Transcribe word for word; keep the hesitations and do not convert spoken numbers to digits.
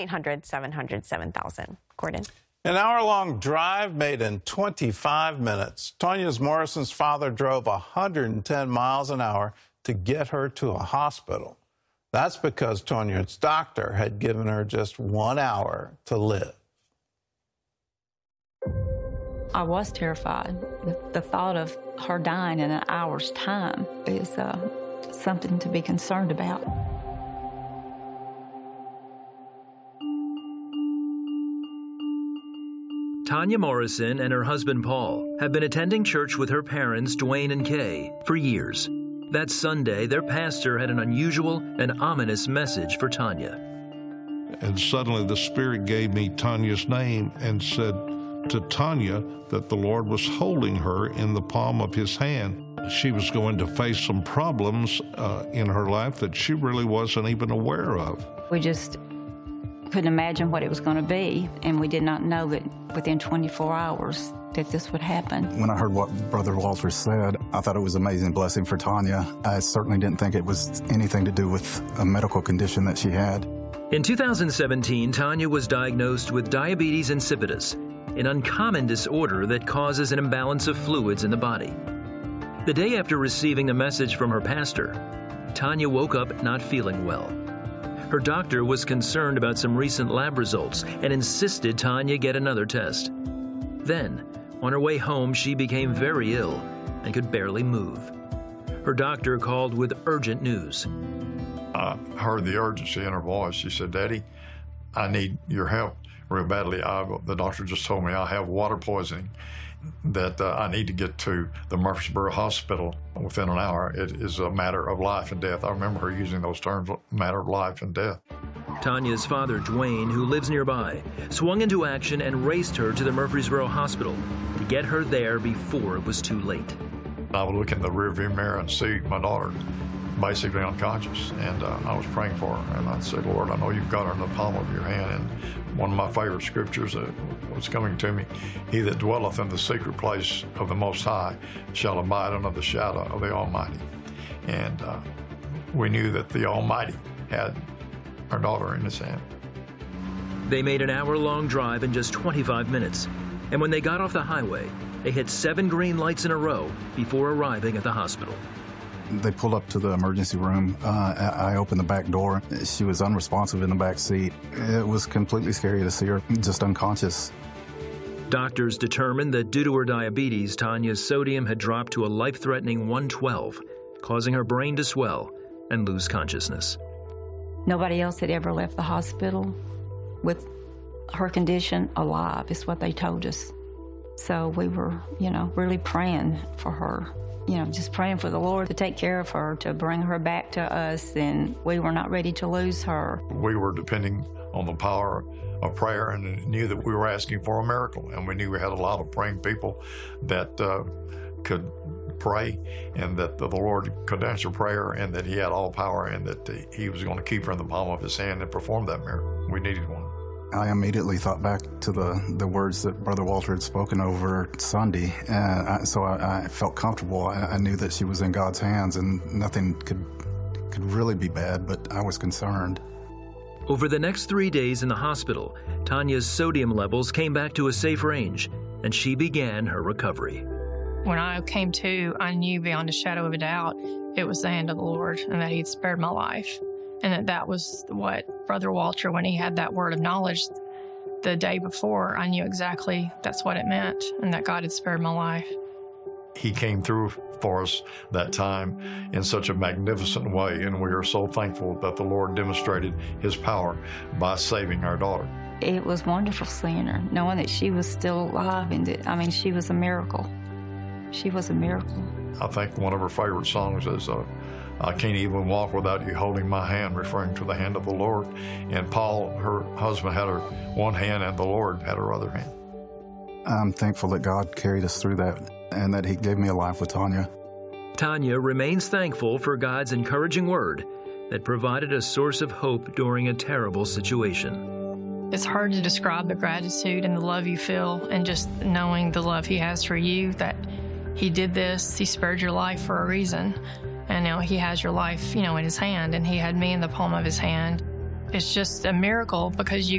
eight hundred, seven hundred, seven thousand. Gordon. An hour-long drive made in twenty-five minutes. Tonya Morrison's father drove one hundred ten miles an hour to get her to a hospital. That's because Tonya's doctor had given her just one hour to live. I was terrified. The, the thought of her dying in an hour's time is uh, something to be concerned about. Tonya Morrison and her husband Paul have been attending church with her parents, Dwayne and Kay, for years. That Sunday, their pastor had an unusual and ominous message for Tonya. And suddenly the Spirit gave me Tonya's name and said to Tonya that the Lord was holding her in the palm of his hand. She was going to face some problems uh, in her life that she really wasn't even aware of. We just couldn't imagine what it was going to be, and we did not know that within twenty-four hours that this would happen. When I heard what Brother Walter said, I thought it was an amazing blessing for Tonya. I certainly didn't think it was anything to do with a medical condition that she had. In two thousand seventeen, Tonya was diagnosed with diabetes insipidus, an uncommon disorder that causes an imbalance of fluids in the body. The day after receiving the message from her pastor, Tonya woke up not feeling well. Her doctor was concerned about some recent lab results and insisted Tonya get another test. Then, on her way home, she became very ill and could barely move. Her doctor called with urgent news. I heard the urgency in her voice. She said, "Daddy, I need your help real badly. I, the doctor just told me I have water poisoning, that uh, I need to get to the Murfreesboro Hospital within an hour. It is a matter of life and death." I remember her using those terms, matter of life and death. Tonya's father, Dwayne, who lives nearby, swung into action and raced her to the Murfreesboro Hospital to get her there before it was too late. I would look in the rearview mirror and see my daughter basically unconscious, and uh, I was praying for her, and I'd say, "Lord, I know you've got her in the palm of your hand." And one of my favorite scriptures that was coming to me, "He that dwelleth in the secret place of the Most High shall abide under the shadow of the Almighty." And uh, we knew that the Almighty had our daughter in his hand. They made an hour-long drive in just twenty-five minutes, and when they got off the highway, they hit seven green lights in a row before arriving at the hospital. They pulled up to the emergency room. Uh, I opened the back door. She was unresponsive in the back seat. It was completely scary to see her just unconscious. Doctors determined that due to her diabetes, Tonya's sodium had dropped to a life-threatening one twelve, causing her brain to swell and lose consciousness. Nobody else had ever left the hospital with her condition alive, is what they told us. So we were, you know, really praying for her. You know, just praying for the Lord to take care of her, to bring her back to us, and we were not ready to lose her. We were depending on the power of prayer and knew that we were asking for a miracle, and we knew we had a lot of praying people that uh, could pray, and that the Lord could answer prayer, and that he had all power, and that he was going to keep her in the palm of his hand and perform that miracle. We needed one. I immediately thought back to the, the words that Brother Walter had spoken over Sunday, and I, so I, I felt comfortable. I, I knew that she was in God's hands, and nothing could, could really be bad, but I was concerned. Over the next three days in the hospital, Tonya's sodium levels came back to a safe range, and she began her recovery. When I came to, I knew beyond a shadow of a doubt it was the hand of the Lord and that he'd spared my life. And that that was what Brother Walter, when he had that word of knowledge the day before, I knew exactly that's what it meant, and that God had spared my life. He came through for us that time in such a magnificent way, and we are so thankful that the Lord demonstrated his power by saving our daughter. It was wonderful seeing her, knowing that she was still alive, and that, I mean, she was a miracle. She was a miracle. I think one of her favorite songs is uh, "I Can't Even Walk Without You Holding My Hand," referring to the hand of the Lord. And Paul, her husband, had her one hand, and the Lord had her other hand. I'm thankful that God carried us through that, and that he gave me a life with Tonya. Tonya remains thankful for God's encouraging word that provided a source of hope during a terrible situation. It's hard to describe the gratitude and the love you feel, and just knowing the love he has for you, that he did this, he spared your life for a reason. And now he has your life, you know, in his hand, and he had me in the palm of his hand. it's just a miracle because you